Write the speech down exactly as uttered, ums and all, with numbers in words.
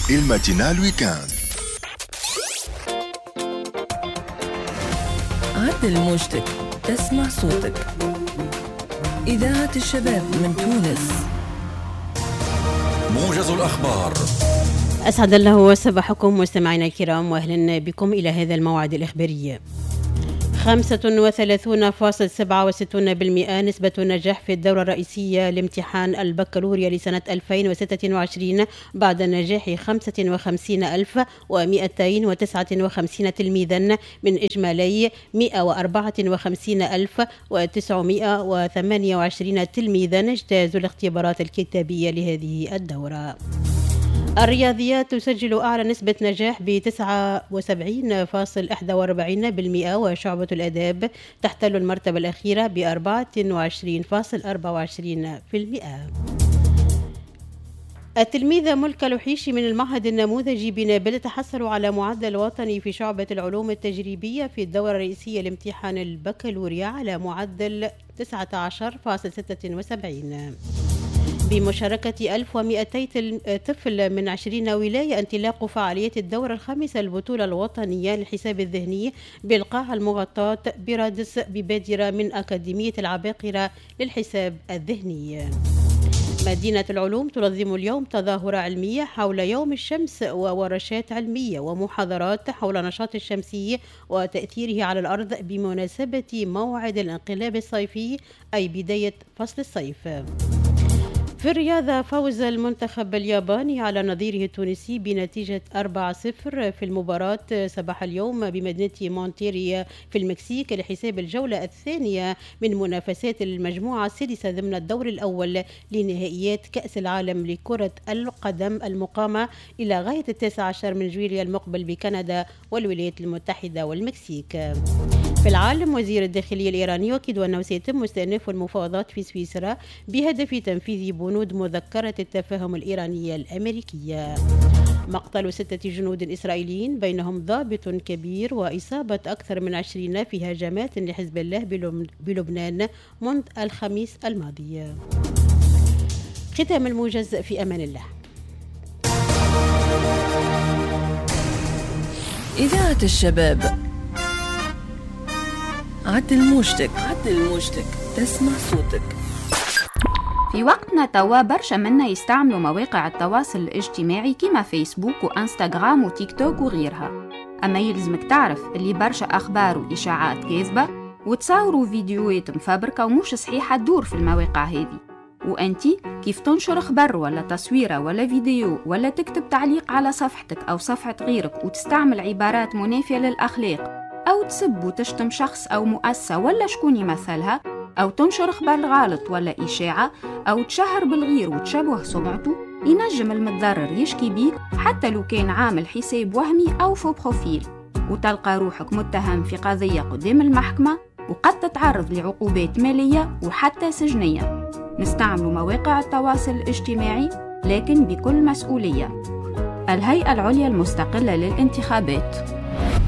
الماتينال ويكاند. عدل موجتك، تسمع صوتك. إذاعة الشباب من تونس. موجز الأخبار. أسعد الله صباحكم مستمعينا الكرام، وأهلا بكم إلى هذا الموعد الإخباري. خمسة وثلاثين فاصلة سبعة وستين بالمئة نسبة نجاح في الدورة الرئيسية لامتحان البكالوريا لسنة ألفين وستة وعشرين بعد نجاح خمسة وخمسين ألف ومئتين وتسعة وخمسين تلميذا من إجمالي مئة وأربعة وخمسين ألف وتسعمئة وثمانية وعشرين تلميذا اجتازوا الاختبارات الكتابية لهذه الدورة. الرياضيات تسجل أعلى نسبة نجاح ب تسعة وسبعين فاصلة واحد وأربعين بالمئة، وشعبة الآداب تحتل المرتبة الأخيرة ب أربعة وعشرين فاصلة أربعة وعشرين بالمئة. التلميذة ملكة لحيشي من المعهد النموذجي بنابل تحصل على معدل وطني في شعبة العلوم التجريبية في الدورة الرئيسية لامتحان البكالوريا على معدل تسعة عشر فاصلة ستة وسبعين. بمشاركة ألف ومئتين طفل من عشرين ولاية انطلاق فعالية الدورة الخامسة البطولة الوطنية للحساب الذهني بالقاعة المغطاة برادس ببادرة من أكاديمية العباقرة للحساب الذهني. مدينة العلوم تنظم اليوم تظاهرة علمية حول يوم الشمس وورشات علمية ومحاضرات حول النشاط الشمسي وتأثيره على الأرض بمناسبة موعد الانقلاب الصيفي أي بداية فصل الصيف. في الرياضة فوز المنتخب الياباني على نظيره التونسي بنتيجة أربعة صفر في المباراة صباح اليوم بمدينة مونتيري في المكسيك لحساب الجولة الثانية من منافسات المجموعة السادسة ضمن الدور الأول لنهائيات كأس العالم لكرة القدم المقامة إلى غاية التاسع عشر من جويلية المقبل بكندا والولايات المتحدة والمكسيك. في العالم وزير الداخلية الإيراني يؤكد أنه سيتم استئناف المفاوضات في سويسرا بهدف تنفيذ بنود مذكرة التفاهم الإيرانية الأمريكية. مقتل ستة جنود إسرائيليين بينهم ضابط كبير وإصابة أكثر من عشرين في هجمات لحزب الله بلبنان منذ الخميس الماضي. ختام الموجز، في أمان الله. إذاعة الشباب. عدل موجتك، عدل موجتك، تسمع صوتك. في وقتنا توا برشا منا يستعملوا مواقع التواصل الاجتماعي كما فيسبوك وانستغرام وتيك توك وغيرها، أما يلزمك تعرف اللي برشا أخبار وإشاعات كاذبة وتصوروا فيديوهات مفبركة ومش صحيحة تدور في المواقع هذه، وأنتي كيف تنشر خبر ولا تصويرة ولا فيديو ولا تكتب تعليق على صفحتك أو صفحة غيرك وتستعمل عبارات منافية للأخلاق أو تسب وتشتم شخص أو مؤسسة ولا شكون يمثلها، أو تنشر خبر غلط ولا إشاعة أو تشهر بالغير وتشبه سمعته، ينجم المتضرر يشكي بيك حتى لو كان عامل حساب وهمي أو فو بروفيل، وتلقى روحك متهم في قضية قدام المحكمة وقد تتعرض لعقوبات مالية وحتى سجنية. نستعمل مواقع التواصل الاجتماعي لكن بكل مسؤولية. الهيئة العليا المستقلة للانتخابات.